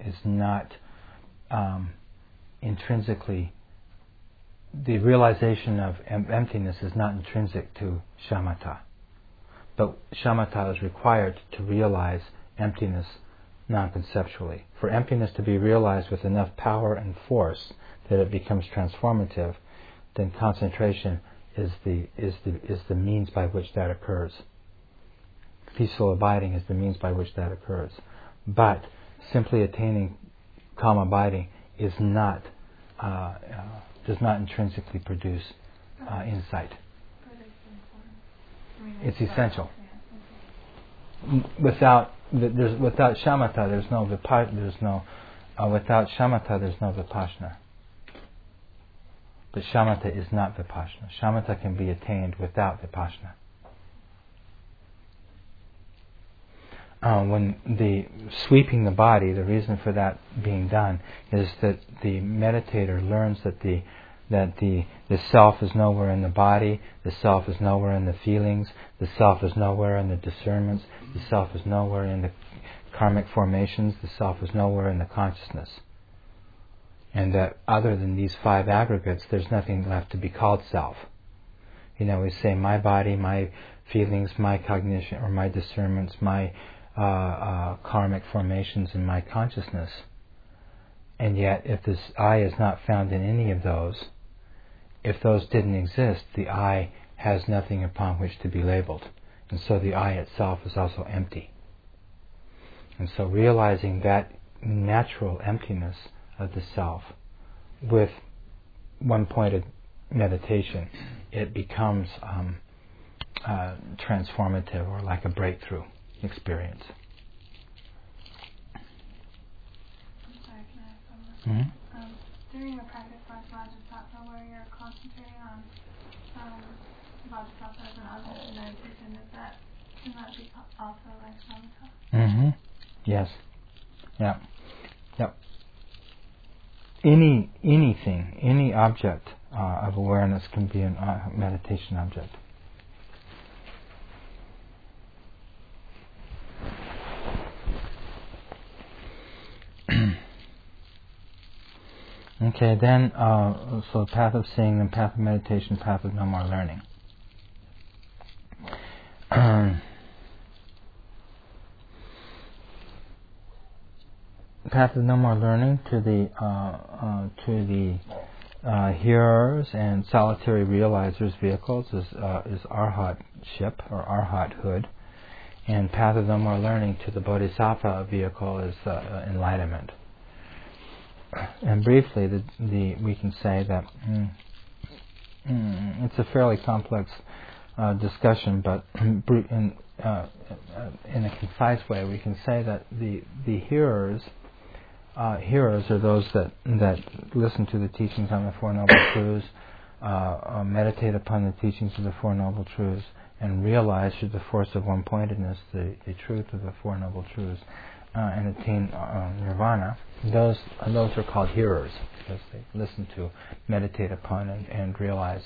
is not intrinsically, the realization of emptiness is not intrinsic to shamatha. But shamatha is required to realize emptiness non-conceptually. For emptiness to be realized with enough power and force that it becomes transformative, then concentration is the means by which that occurs. Peaceful abiding is the means by which that occurs. But simply attaining calm abiding is not does not intrinsically produce insight. It's essential. Without shamatha, there's no without shamatha, there's no vipassana. But shamatha is not vipassana. Shamatha can be attained without vipassana. When the sweeping the body, the reason for that being done is that the meditator learns that the self is nowhere in the body, the self is nowhere in the feelings, the self is nowhere in the discernments, the self is nowhere in the karmic formations, the self is nowhere in the consciousness. And that other than these five aggregates, there's nothing left to be called self. We say my body, my feelings, my cognition, or my discernments, my karmic formations, and my consciousness. And yet, if this I is not found in any of those, if those didn't exist, the I has nothing upon which to be labeled. And so the I itself is also empty. And so realizing that natural emptiness of the self with one-pointed meditation, it becomes transformative, or like a breakthrough experience. I'm sorry, can I ask one more? Mm-hmm. During your practice like Vajrasattva, where you're concentrating on Vajrasattva as an object of meditation, can that be also like shamatha? Mm-hmm. Yes. Yeah. Yep. Anything, any object of awareness can be a meditation object. Okay, then, so path of seeing, then path of meditation, path of no more learning. Path of no more learning to the hearers and solitary realizers' vehicles is arhatship or arhathood, and path of no more learning to the bodhisattva vehicle is enlightenment. And briefly, we can say that it's a fairly complex discussion, but in a concise way, we can say that the hearers are those that listen to the teachings on the Four Noble Truths, meditate upon the teachings of the Four Noble Truths, and realize through the force of one-pointedness the truth of the Four Noble Truths, and attain nirvana. Those are called hearers, because they listen to, meditate upon, and realize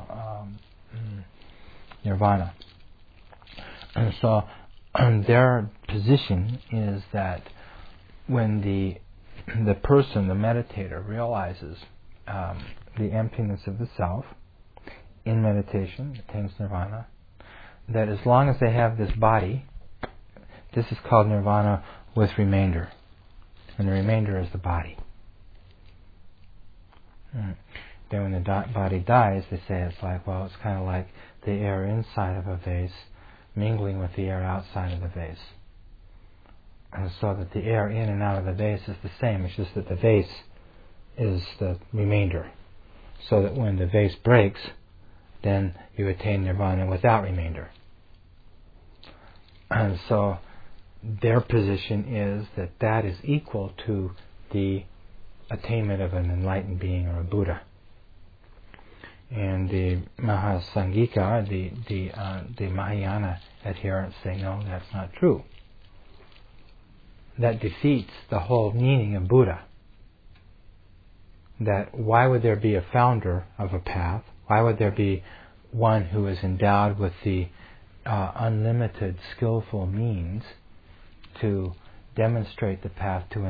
nirvana. And so their position is that when the person, the meditator, realizes the emptiness of the self in meditation, attains nirvana, that as long as they have this body, this is called nirvana with remainder. And the remainder is the body. Then when the body dies, they say it's kind of like the air inside of a vase mingling with the air outside of the vase. And so that the air in and out of the vase is the same, it's just that the vase is the remainder. So that when the vase breaks, then you attain nirvana without remainder. And so their position is that is equal to the attainment of an enlightened being or a Buddha. And the Mahasangika, the Mahayana adherents say, no, that's not true. That defeats the whole meaning of Buddha. That why would there be a founder of a path? Why would there be one who is endowed with the unlimited skillful means to demonstrate the path to